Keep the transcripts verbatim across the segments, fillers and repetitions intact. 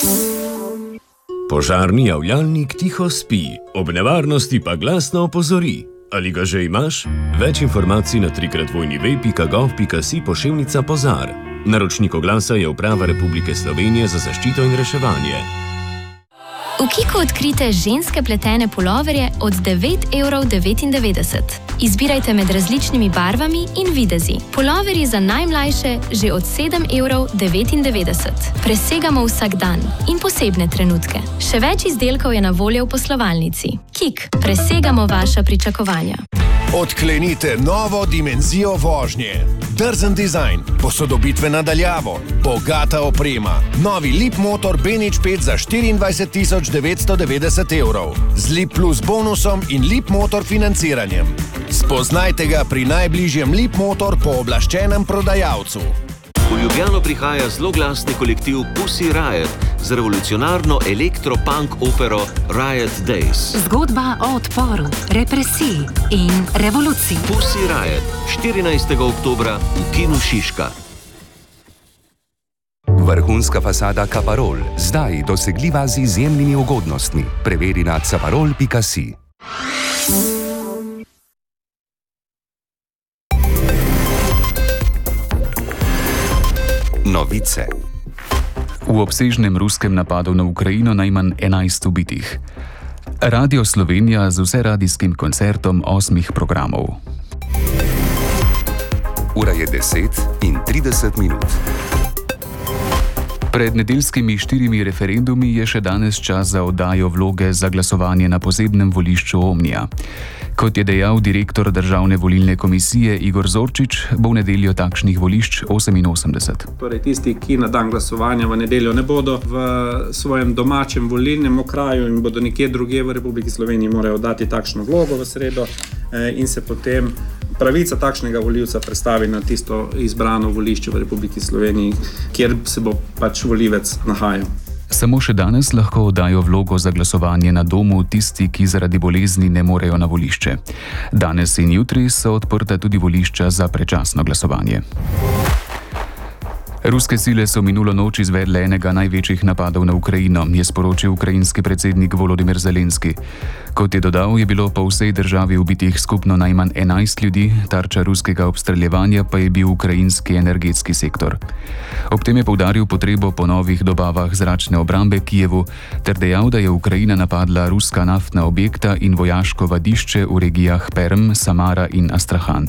Požarni javljalnik tiho spi, ob nevarnosti pa glasno opozori. Ali ga že imaš? Več informacij na trikrat vojni ve pika gov pika si poševnica pozar. Naročnik oglasa je Uprava Republike Slovenije za zaščito in reševanje. V Kiku odkrite ženske pletene puloverje od devet evrov devetindevetdeset. Izbirajte med različnimi barvami in videzi. Puloverji za najmlajše že od sedem evrov devetindevetdeset. Presegamo vsak dan in posebne trenutke. Še več izdelkov je na voljo v poslovalnici. Kik, presegamo vaša pričakovanja. Odklenite novo dimenzijo vožnje. Drzen dizajn, posodobitve nadaljavo, bogata oprema. Novi Leapmotor B nič pet za štiriindvajset tisoč devetsto devetdeset evrov. Z Leap Plus bonusom in Leapmotor financiranjem. Spoznajte ga pri najbližjem Leapmotor pooblaščenem prodajalcu. V Ljubljano prihaja zloglasni kolektiv Pussy Riot z revolucionarno elektropunk opero Riot Days. Zgodba o odporu, represiji in revoluciji. Pussy Riot, štirinajstega oktobra v Kinu Šiška. Vrhunska fasada Caparol, zdaj dosegljiva z izjemnimi ugodnostmi. Preveri na caparol pika si. Novice. V obsežnem ruskem napadu na Ukrajino najmanj enajst ubitih. Radio Slovenija z vseradijskim koncertom osmih programov. Ura je deset in trideset minut. Pred nedeljskimi štirimi referendumi je še danes čas za oddajo vloge za glasovanje na posebnem volišču Omnija. Kot je dejal direktor Državne volilne komisije Igor Zorčič, bo v nedeljo takšnih volišč oseminosemdeset. Torej tisti, ki na dan glasovanja v nedeljo ne bodo v svojem domačem volilnem okraju in bodo nekje drugje v Republiki Sloveniji, morajo dati takšno vlogo v sredo in se potem pravica takšnega volivca predstavi na tisto izbrano volišče v Republiki Sloveniji, kjer se bo pač volivec nahajal. Samo še danes lahko oddajo vlogo za glasovanje na domu tisti, ki zaradi bolezni ne morejo na volišče. Danes in jutri so odprta tudi volišča za predčasno glasovanje. Ruske sile so minulo noč izvedle enega največjih napadov na Ukrajino, je sporočil ukrajinski predsednik Volodymyr Zelenski. Kot je dodal, je bilo po vsej državi ubitih skupno najmanj enajst ljudi, tarča ruskega obstreljevanja pa je bil ukrajinski energetski sektor. Ob tem je poudaril potrebo po novih dobavah zračne obrambe Kijevu ter dejal, da je Ukrajina napadla ruska naftna objekta in vojaško vadišče v regijah Perm, Samara in Astrahan.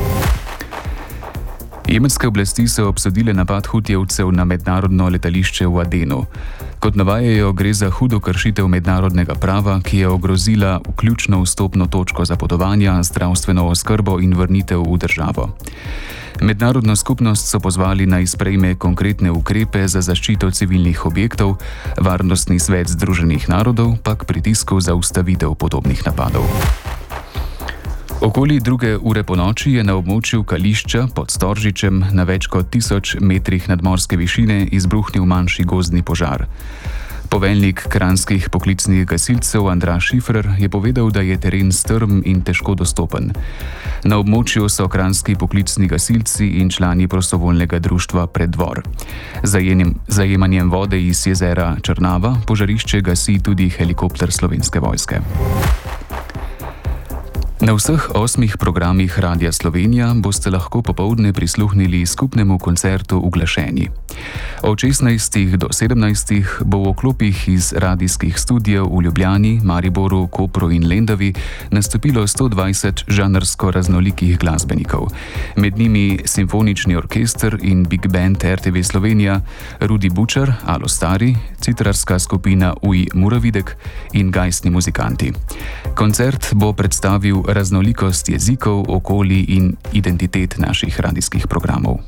Jemenske oblasti so obsodile napad hutijevcev na mednarodno letališče v Adenu. Kot navajajo, gre za hudo kršitev mednarodnega prava, ki je ogrozila vključno vstopno točko za potovanja, zdravstveno oskrbo in vrnitev v državo. Mednarodno skupnost so pozvali naj sprejme konkretne ukrepe za zaščito civilnih objektov, Varnostni svet Združenih narodov pa k pritisku za ustavitev podobnih napadov. Okoli druge ure po noči je na območju Kališča pod Storžičem na več kot tisoč metrih nadmorske višine izbruhnil manjši gozdni požar. Poveljnik kranjskih poklicnih gasilcev Andraž Šifrer je povedal, da je teren strm in težko dostopen. Na območju so kranjski poklicni gasilci in člani prostovoljnega društva Preddvor. Zajemanjem vode iz jezera Črnava požarišče gasi tudi helikopter Slovenske vojske. Na vseh osmih programih Radia Slovenija boste lahko popoldne prisluhnili skupnemu koncertu Uglašeni. Od šestnajstih do sedemnajstih bo v oklopih iz radijskih studijev v Ljubljani, Mariboru, Kopru in Lendavi nastopilo sto dvajset žanrsko raznolikih glasbenikov. Med njimi Simfonični orkester in Big Band R T V Slovenija, Rudi Bučar, Alo Stari, citrarska skupina Uj Muravidek in gajstni muzikanti. Koncert bo predstavil raznolikost jezikov, okolij in identitet naših radijskih programov.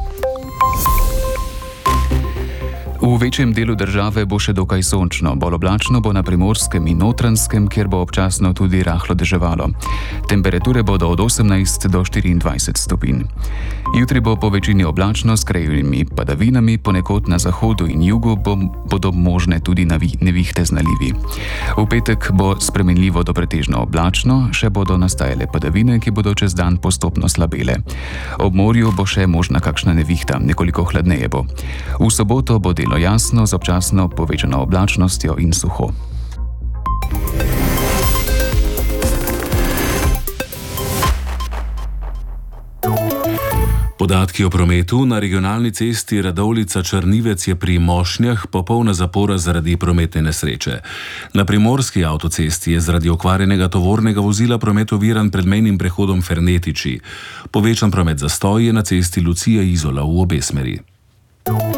V večjem delu države bo še dokaj sončno, bolj oblačno bo na Primorskem in Notranjskem, kjer bo občasno tudi rahlo deževalo. Temperature bodo od osemnajst do štiriindvajset stopinj. Jutri bo po večini oblačno s krajevnimi padavinami, ponekod na zahodu in jugu bo, bodo možne tudi nevihte z nalivi. V petek bo spremenljivo do pretežno oblačno, še bodo nastajale padavine, ki bodo čez dan postopno slabele. Ob morju bo še možna kakšna nevihta, nekoliko hladneje bo. V soboto bo delo delno jasno z občasno povečano oblačnostjo in suho. Podatki o prometu na regionalni cesti Radovljica-Črnivec je pri Mošnjah popolna zapora zaradi prometne nesreče. Na primorski avtocesti je zaradi okvarjenega tovornega vozila promet oviran pred mejnim prehodom Fernetiči. Povečan promet zastoj je na cesti Lucija-Izola v obe smeri.